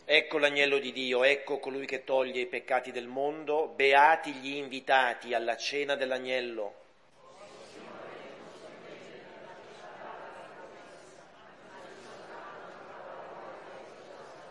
Ecco l'agnello di Dio, ecco colui che toglie i peccati del mondo, beati gli invitati alla cena dell'agnello.